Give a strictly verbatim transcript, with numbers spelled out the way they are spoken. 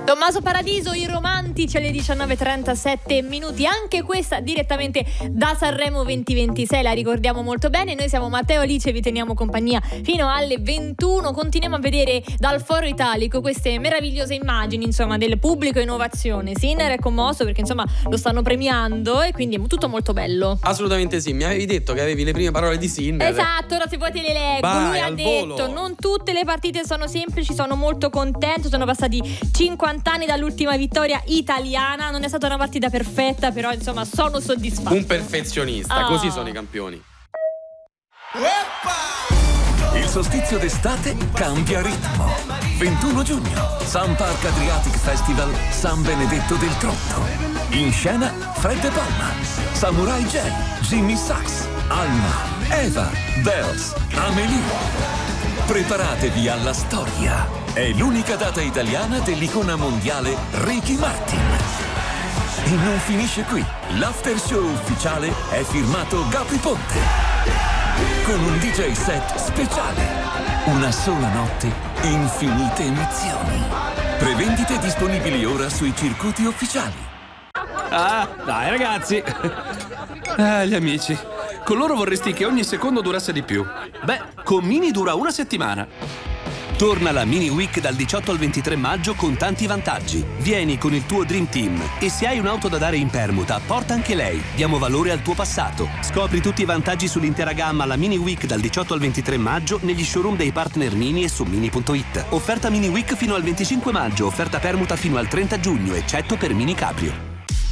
Tommaso Paradiso, I Romantici alle diciannove e trentasette minuti, anche questa direttamente da Sanremo duemilaventisei, la ricordiamo molto bene. Noi siamo Matteo e Alice, vi teniamo compagnia fino alle ventuno. Continuiamo a vedere dal Foro Italico queste meravigliose immagini, insomma, del pubblico innovazione. Sinner è commosso perché insomma lo stanno premiando e quindi è tutto molto bello. Assolutamente sì, mi avevi detto che avevi le prime parole di Sinner. Esatto, ora se vuoi te le leggo. Vai, Lui ha al detto: volo. non tutte le partite sono semplici, sono molto contento, sono passati cinquanta anni dall'ultima vittoria italiana, non è stata una partita perfetta, però insomma sono soddisfatto. Un perfezionista, Ah. così sono i campioni. Il solstizio d'estate cambia ritmo. ventuno giugno, Sun Park Adriatic Festival, San Benedetto del Tronto. In scena Fred De Palma, Samurai J, Jimmy Sachs, Alma, Eva, Bells, Amelie. Preparatevi alla storia. È l'unica data italiana dell'icona mondiale Ricky Martin. E non finisce qui. L'after show ufficiale è firmato Gabri Ponte. Con un D J set speciale. Una sola notte, infinite emozioni. Prevendite disponibili ora sui circuiti ufficiali. Ah, dai ragazzi. Ah, gli amici. Con loro vorresti che ogni secondo durasse di più. Beh, con Mini dura una settimana. Torna la Mini Week dal diciotto al ventitré maggio con tanti vantaggi. Vieni con il tuo Dream Team e se hai un'auto da dare in permuta, porta anche lei. Diamo valore al tuo passato. Scopri tutti i vantaggi sull'intera gamma alla Mini Week dal diciotto al ventitré maggio negli showroom dei partner Mini e su mini punto it. Offerta Mini Week fino al venticinque maggio, offerta permuta fino al trenta giugno, eccetto per Mini Cabrio.